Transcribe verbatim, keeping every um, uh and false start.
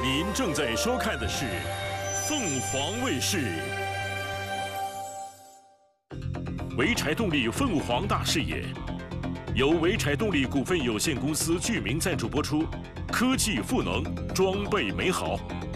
您正在收看的是凤凰卫视。潍柴动力凤凰大视野，由潍柴动力股份有限公司居民赞助播出，科技赋能，装备美好。